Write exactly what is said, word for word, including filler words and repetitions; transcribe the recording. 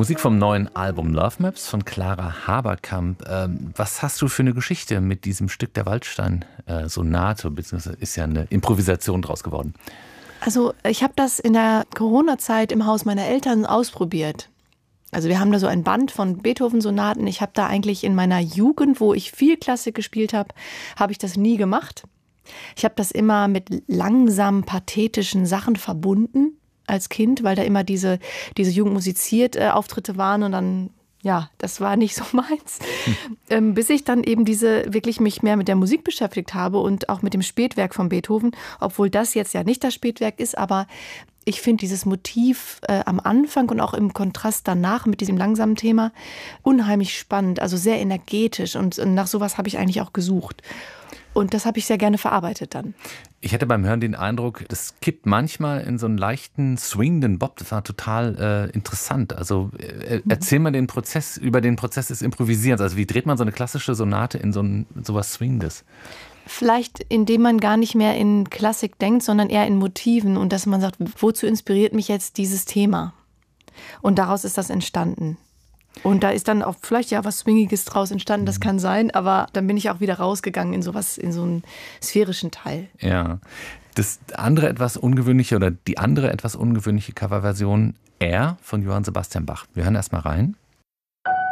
Musik vom neuen Album Love Maps von Clara Haberkamp. Ähm, was hast du für eine Geschichte mit diesem Stück der Waldstein-Sonate, beziehungsweise ist ja eine Improvisation draus geworden? Also ich habe das in der Corona-Zeit im Haus meiner Eltern ausprobiert. Also wir haben da so ein Band von Beethoven-Sonaten. Ich habe da eigentlich in meiner Jugend, wo ich viel Klassik gespielt habe, habe ich das nie gemacht. Ich habe das immer mit langsamen, pathetischen Sachen verbunden als Kind, weil da immer diese, diese Jugend musiziert äh, Auftritte waren und dann, ja, das war nicht so meins. Hm. Ähm, bis ich dann eben diese, wirklich mich mehr mit der Musik beschäftigt habe und auch mit dem Spätwerk von Beethoven, obwohl das jetzt ja nicht das Spätwerk ist, aber ich finde dieses Motiv äh, am Anfang und auch im Kontrast danach mit diesem langsamen Thema unheimlich spannend, also sehr energetisch und, und nach sowas habe ich eigentlich auch gesucht. Und das habe ich sehr gerne verarbeitet dann. Ich hatte beim Hören den Eindruck, das kippt manchmal in so einen leichten, swingenden Bob. Das war total äh, interessant. Also äh, erzähl mal den Prozess, über den Prozess des Improvisierens. Also wie dreht man so eine klassische Sonate in so ein sowas Swingendes? Vielleicht, indem man gar nicht mehr in Klassik denkt, sondern eher in Motiven und dass man sagt, wozu inspiriert mich jetzt dieses Thema? Und daraus ist das entstanden. Und da ist dann auch vielleicht ja was Swingiges draus entstanden, das kann sein, aber dann bin ich auch wieder rausgegangen in sowas, in so einen sphärischen Teil. Ja, das andere etwas ungewöhnliche oder die andere etwas ungewöhnliche Coverversion, Er von Johann Sebastian Bach. Wir hören erst mal rein.